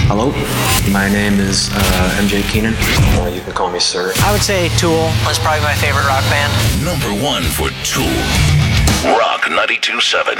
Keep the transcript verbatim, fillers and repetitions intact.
Hello, my name is uh, M J Keenan. Uh, you can call me Sir. I would say Tool was probably my favorite rock band. Number one for Tool. Rock ninety-two point seven.